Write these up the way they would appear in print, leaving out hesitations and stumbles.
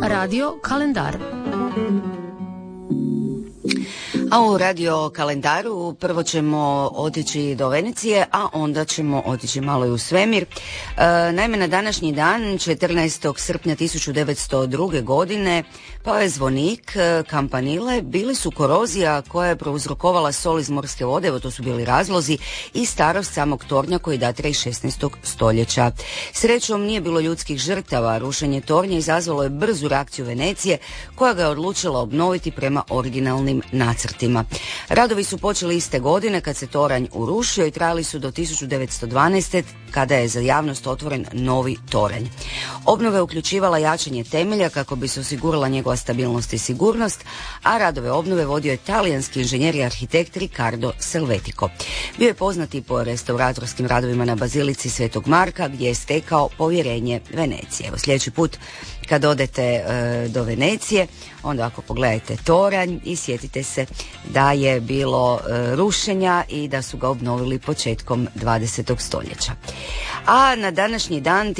Radio kalendar. A u radio kalendaru prvo ćemo otići do Venecije, a onda ćemo otići malo i u svemir. Naime, na današnji dan, 14. srpnja 1902. godine, pao je zvonik Campanile. Bili su korozija koja je prouzrokovala sol iz morske vode, evo to su bili razlozi, i starost samog tornja koji datira iz 16. stoljeća. Srećom nije bilo ljudskih žrtava, rušenje tornja izazvalo je brzu reakciju Venecije koja ga je odlučila obnoviti prema originalnim nacrtima. Radovi su počeli iste godine kad se toranj urušio i trajali su do 1912. kada je za javnost otvoren novi toranj. Obnova je uključivala jačanje temelja kako bi se osigurala njegova stabilnost i sigurnost, a radove obnove vodio je talijanski inženjer i arhitekt Riccardo Selvetico. Bio je poznat i po restauratorskim radovima na bazilici Svetog Marka gdje je stekao povjerenje Venecije. Evo, sljedeći put kad odete do Venecije, onda ako pogledajte toranj i sjetite se da je bilo rušenja i da su ga obnovili početkom 20. stoljeća. A na današnji dan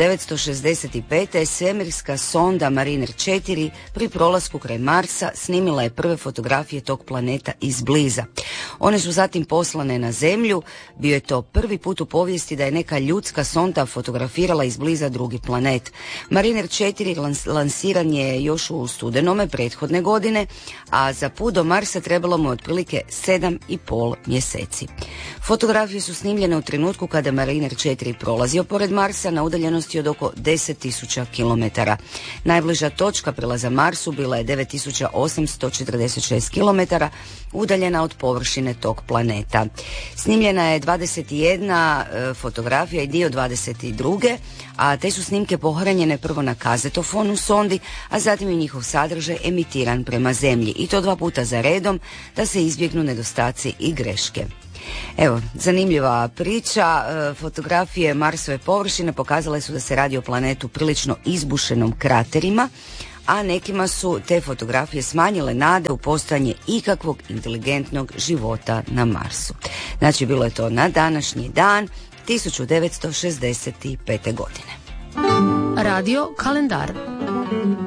1965. svemirska sonda Mariner 4 pri prolasku kraj Marsa snimila je prve fotografije tog planeta izbliza. One su zatim poslane na Zemlju. Bio je to prvi put u povijesti da je neka ljudska sonda fotografirala izbliza drugi planet. Mariner 4 lansiran je još u studenome prethodne godine, a za put do Marsa trebalo mu otprilike 7,5 mjeseci. Fotografije su snimljene u trenutku kada Mariner 4 prolazio pored Marsa na udaljenosti od oko 10.000 km. Najbliža točka prelaza Marsu bila je 9.846 km udaljena od površine tog planeta. Snimljena je 21 fotografija i dio 22, a te su snimke pohranjene prvo na kazetofonu sondi, a zatim i njihov sadržaj emitiran prema Zemlji, i to 2 puta za redom da se izbjegnu nedostaci i greške. Evo, zanimljiva priča. Fotografije Marsove površine pokazale su da se radi o planetu prilično izbušenom kraterima, a nekima su te fotografije smanjile nade u postojanje ikakvog inteligentnog života na Marsu. Znači, bilo je to na današnji dan 1965. godine. Radio kalendar.